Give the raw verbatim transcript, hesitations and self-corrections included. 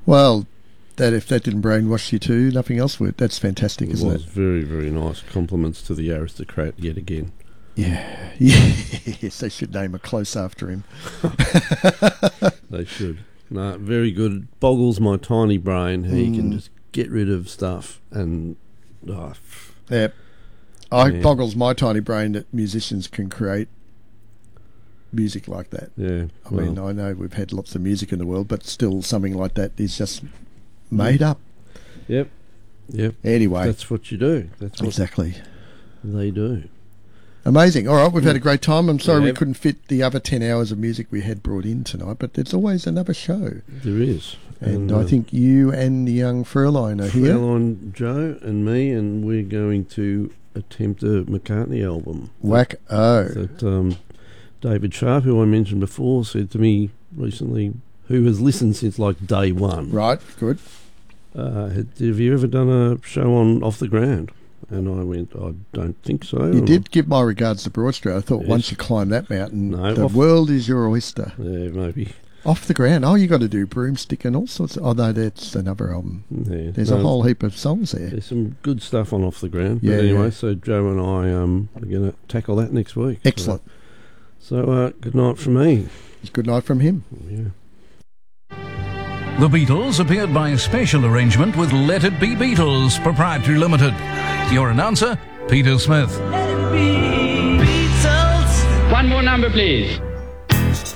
Well, that if that didn't brainwash you too, nothing else would. That's fantastic, it isn't was it? Very, very nice. Compliments to the aristocrat yet again. Yeah. Yes, they should name a close after him. They should. No, very good. Boggles my tiny brain. He Mm. can just get rid of stuff and... Oh, Yeah. I Yeah. boggles my tiny brain that musicians can create music like that. yeah. I mean, well, I know we've had lots of music in the world, but still something like that is just made up. Yep. Yep. Anyway, That's what you do. That's what exactly. they do. Amazing. All right, we've had a great time. I'm sorry Yeah. we couldn't fit the other ten hours of music we had brought in tonight, but there's always another show. There is. And, uh, I think you and the young Furline are here. Fraulein Joe and me, and we're going to attempt a McCartney album. Whack oh. That um, David Sharp, who I mentioned before, said to me recently, who has listened since like day one. Right, good. Uh, had, have you ever done a show on Off the Ground? And I went, I don't think so. You did give my regards to Broad Street. I thought Yes. once you climb that mountain, No, the off- world is your oyster. Yeah, maybe. Off the ground. Oh, you got to do Broomstick and all sorts. Of, oh, no, that's another album. Yeah, There's no, a whole heap of songs there. There's some good stuff on Off the Ground. Yeah, But anyway, yeah. so Joe and I um, are going to tackle that next week. Excellent. So, so uh, good night from me. Good night from him. Yeah. The Beatles appeared by special arrangement with Let It Be Beatles Proprietary Limited. Your announcer, Peter Smith. One more number, please.